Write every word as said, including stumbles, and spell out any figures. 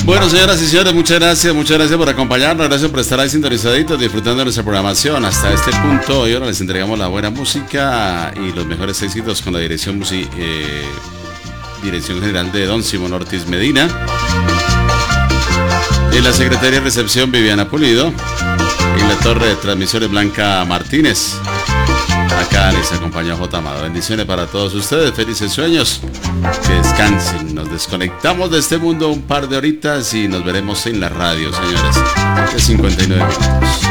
Bueno, señoras y señores, muchas gracias, muchas gracias por acompañarnos, gracias por estar ahí sintonizaditos, disfrutando de nuestra programación. Hasta este punto, hoy ahora les entregamos la buena música y los mejores éxitos con la dirección, musi eh, dirección general de Don Simón Ortiz Medina. En la Secretaría de Recepción, Viviana Pulido. En la torre de transmisiones, Blanca Martínez. Acá les acompañó J. Amado. Bendiciones para todos ustedes, felices sueños, que descansen. Nos desconectamos de este mundo un par de horitas y nos veremos en la radio, señores, de cincuenta y nueve minutos.